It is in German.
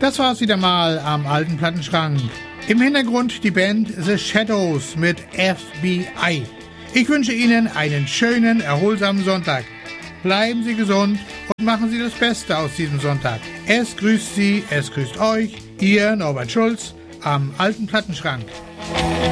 Das war's wieder mal am alten Plattenschrank. Im Hintergrund die Band The Shadows mit FBI. Ich wünsche Ihnen einen schönen, erholsamen Sonntag. Bleiben Sie gesund und machen Sie das Beste aus diesem Sonntag. Es grüßt Sie, es grüßt euch, Ihr Norbert Schulz am alten Plattenschrank.